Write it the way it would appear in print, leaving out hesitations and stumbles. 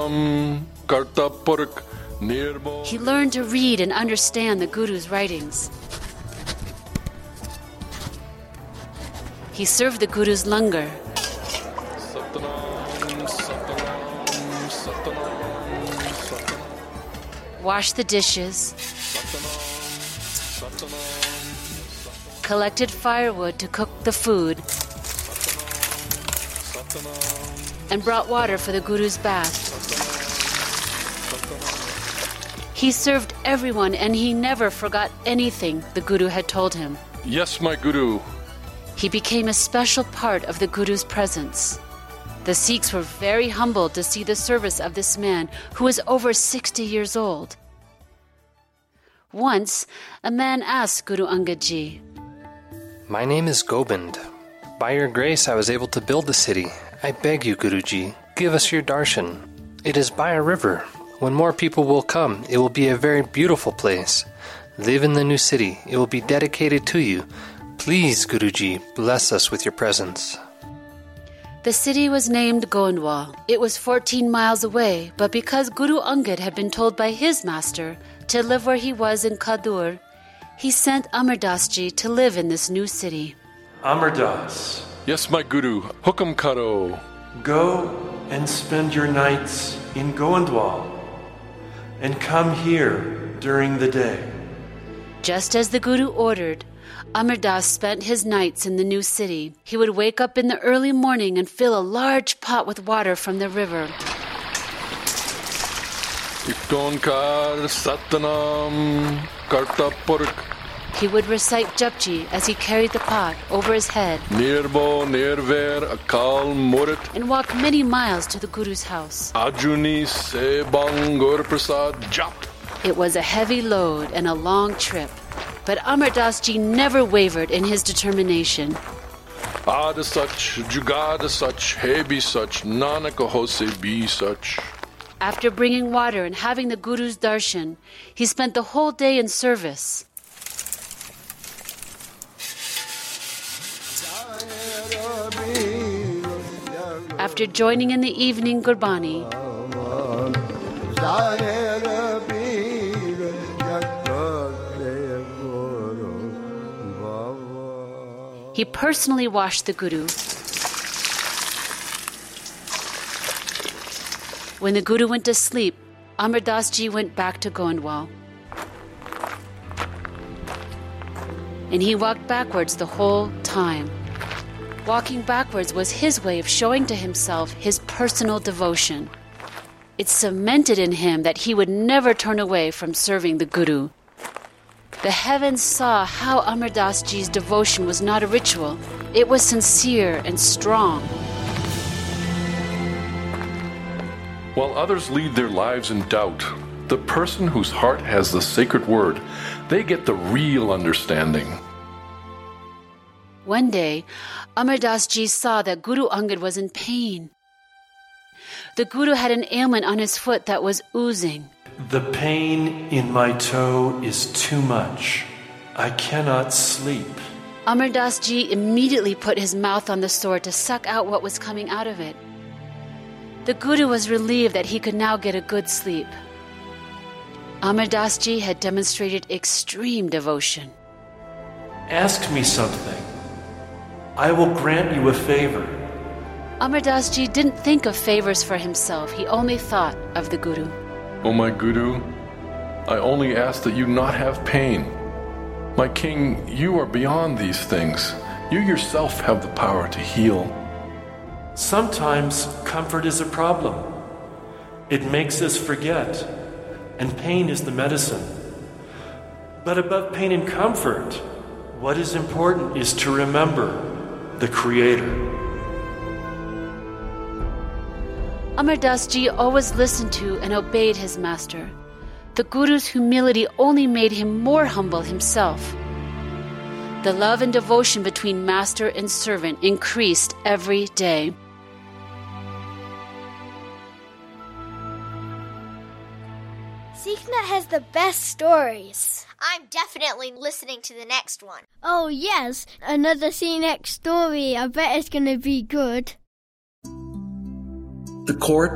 He learned to read and understand the Guru's writings. He served the Guru's langar. Washed the dishes. Collected firewood to cook the food. And brought water for the Guru's bath. He served everyone and he never forgot anything the Guru had told him. Yes, my Guru. He became a special part of the Guru's presence. The Sikhs were very humbled to see the service of this man who was over 60 years old. Once, a man asked Guru Angad Ji, "My name is Gobind. By your grace, I was able to build the city. I beg you, Guruji, give us your darshan. It is by a river. When more people will come, it will be a very beautiful place. Live in the new city. It will be dedicated to you. Please, Guruji, bless us with your presence." The city was named Goindwal. It was 14 miles away, but because Guru Angad had been told by his master to live where he was in Khadur, he sent Amar Das Ji to live in this new city. Amar Das. Yes, my Guru. Hukam karo. Go and spend your nights in Goindwal and come here during the day. Just as the Guru ordered, Amar Das spent his nights in the new city. He would wake up in the early morning and fill a large pot with water from the river. Iftonkar Satnam Karta Purk. He would recite Japji as he carried the pot over his head Nirbo Nirver Akal Murit and walked many miles to the Guru's house. Ajuni Sebang Gur Prasad Jap. It was a heavy load and a long trip, but Amar Das Ji never wavered in his determination. Ad such, Jugad such, Hebi such, Nanak Hose be such. After bringing water and having the Guru's darshan, he spent the whole day in service. After joining in the evening Gurbani, he personally washed the Guru. When the Guru went to sleep, Amar Das Ji went back to Goindwal. And he walked backwards the whole time. Walking backwards was his way of showing to himself his personal devotion. It cemented in him that he would never turn away from serving the Guru. The heavens saw how Amar Das Ji's devotion was not a ritual. It was sincere and strong. While others lead their lives in doubt, the person whose heart has the sacred word, they get the real understanding. One day, Amar Das Ji saw that Guru Angad was in pain. The Guru had an ailment on his foot that was oozing. The pain in my toe is too much. I cannot sleep. Amar Das Ji immediately put his mouth on the sore to suck out what was coming out of it. The Guru was relieved that he could now get a good sleep. Amar Das Ji had demonstrated extreme devotion. Ask me something. I will grant you a favor. Amar Das Ji didn't think of favors for himself. He only thought of the Guru. O my Guru, I only ask that you not have pain. My king, you are beyond these things. You yourself have the power to heal. Sometimes comfort is a problem. It makes us forget, and pain is the medicine. But above pain and comfort, what is important is to remember the Creator. Amar Das Ji always listened to and obeyed his master. The Guru's humility only made him more humble himself. The love and devotion between master and servant increased every day. SeekNet has the best stories. I'm definitely listening to the next one. Oh yes, another SeekNet story. I bet it's going to be good. The court